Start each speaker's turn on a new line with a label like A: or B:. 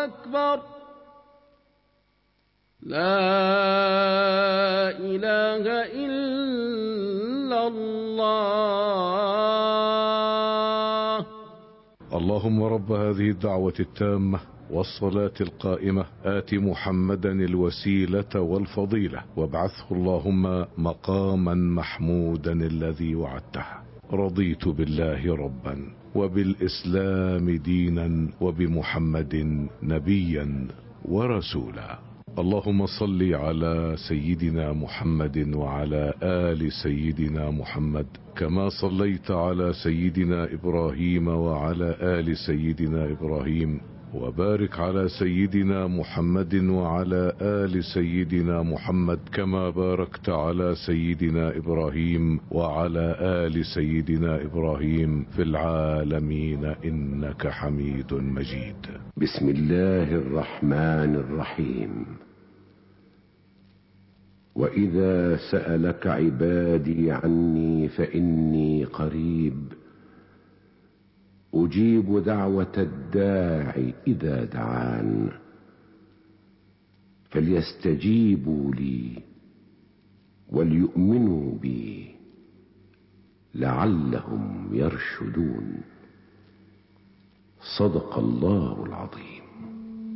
A: أكبر. لا إله إلا الله.
B: اللهم رب هذه الدعوة التامة والصلاة القائمة آت محمدا الوسيلة والفضيلة وابعثه اللهم مقاما محمودا الذي وعدته. رضيت بالله ربا وبالإسلام دينا وبمحمد نبيا ورسولا. اللهم صل على سيدنا محمد وعلى آل سيدنا محمد كما صليت على سيدنا إبراهيم وعلى آل سيدنا إبراهيم، وبارك على سيدنا محمد وعلى آل سيدنا محمد كما باركت على سيدنا إبراهيم وعلى آل سيدنا إبراهيم في العالمين إنك حميد مجيد.
C: بسم الله الرحمن الرحيم. وإذا سألك عبادي عني فإني قريب أجيب دعوة الداعي إذا دعان، فليستجيبوا لي وليؤمنوا بي لعلهم يرشدون. صدق الله العظيم.